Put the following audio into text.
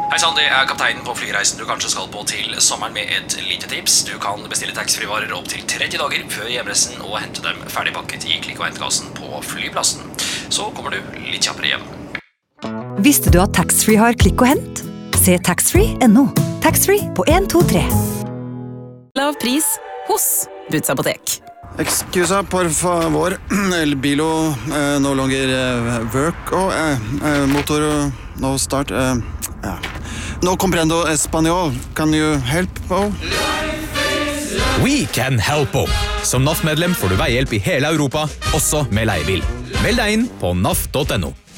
Hei sann, det kapteinen på flyreisen du kanskje skal på til sommeren med et lite tips. Du kan bestille taxfree-varer opp til 30 dager før hjemreisen og hente dem ferdigpakket i klikk- og hentkassen på flyplassen. Så kommer du litt kjappere hjem. Visste du at taxfree har klikk og hent? Se taxfree.no. Taxfree på 1, 2, 3. Lav pris hos Boots Apotek. Excusa, por favor. El bilo no longer work. Motor no start. No comprendo español. Can you help? We can help. Som NAF-medlem får du veihjelp i hele Europa, også med leiebil. Meld deg inn på naf.no.